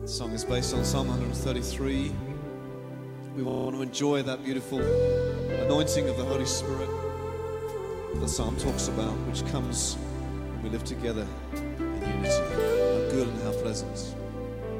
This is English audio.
The song is based on Psalm 133. We want to enjoy that beautiful anointing of the Holy Spirit that the psalm talks about, which comes when we live together in unity. How good and how pleasant.